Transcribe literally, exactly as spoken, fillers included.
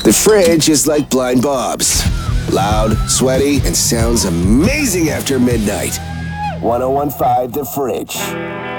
The fridge is like Blind Bob's. Loud, sweaty, and sounds amazing after midnight. one oh one point five The Fridge.